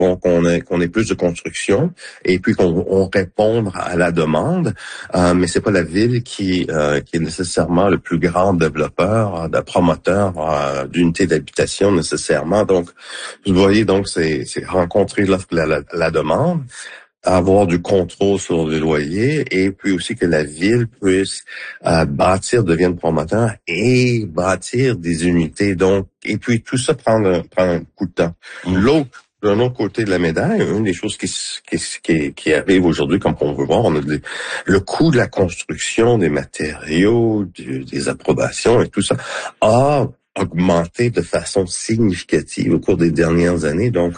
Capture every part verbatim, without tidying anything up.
qu'on, qu'on ait, qu'on ait plus de construction et puis qu'on on réponde à la demande. Euh, mais c'est pas la ville qui, euh, qui est nécessairement le plus grand développeur, de promoteur euh, d'unités d'habitation nécessairement. Donc, vous voyez, donc c'est, c'est rencontrer l'offre, la, la, la demande, avoir du contrôle sur les loyers et puis aussi que la ville puisse euh, bâtir, devienne promoteur et bâtir des unités. Donc, et puis tout ça prend un, prend un coup de temps. Mmh. L'autre, d'un autre côté de la médaille, une des choses qui, qui, qui, qui arrive aujourd'hui, comme on veut voir, on a des, le coût de la construction des matériaux, du, des approbations et tout ça a augmenté de façon significative au cours des dernières années. Donc,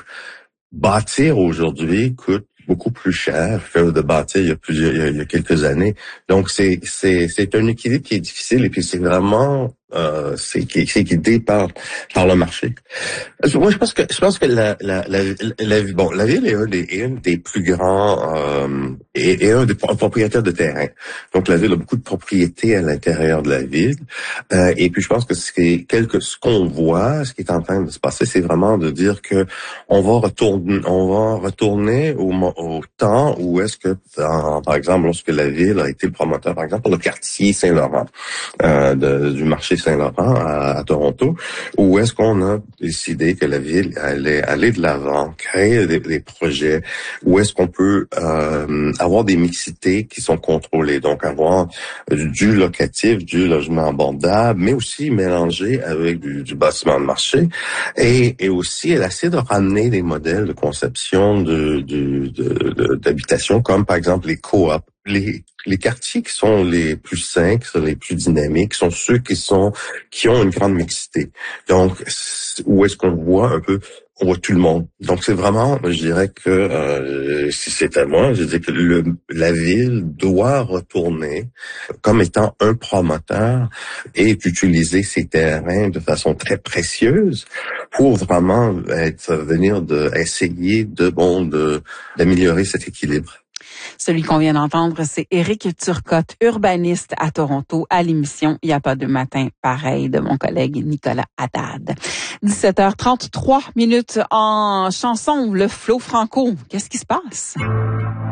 bâtir aujourd'hui coûte beaucoup plus cher que de bâtir il y a plusieurs, il y a, il y a quelques années. Donc c'est c'est c'est un équilibre qui est difficile et puis c'est vraiment euh, c'est qui c'est guidé par par le marché. Moi je pense que je pense que la la la, la bon la ville est un des est une des plus grands euh, et, et un des propriétaires de terrain. Donc la ville a beaucoup de propriétés à l'intérieur de la ville euh, et puis je pense que ce qui est quelque ce qu'on voit, ce qui est en train de se passer, c'est vraiment de dire que on va retourner on va retourner au au temps où est-ce que, par, par exemple, lorsque la ville a été le promoteur, par exemple, pour le quartier Saint-Laurent, euh, de, du marché Saint-Laurent à, à Toronto, où est-ce qu'on a décidé que la ville allait aller de l'avant, créer des, des projets, où est-ce qu'on peut euh, avoir des mixités qui sont contrôlées, donc avoir du locatif, du logement abordable, mais aussi mélangé avec du, du bâtiment de marché, et, et aussi elle essaie de ramener des modèles de conception de, de, de De, de, d'habitation, comme par exemple les coops. Les, les quartiers qui sont les plus sains, qui sont les plus dynamiques, sont ceux qui sont qui ont une grande mixité. Donc, où est-ce qu'on voit un peu, on voit tout le monde. Donc, c'est vraiment, je dirais que euh, si c'est à moi, je dirais que le, la ville doit retourner comme étant un promoteur et utiliser ses terrains de façon très précieuse pour vraiment être venir de essayer de bon de d'améliorer cet équilibre. Celui qu'on vient d'entendre, c'est Éric Turcotte, urbaniste à Toronto, à l'émission Il n'y a pas de matin pareil de mon collègue Nicolas Haddad. dix-sept heures trente-trois minutes en chanson, le Flo Franco. Qu'est-ce qui se passe?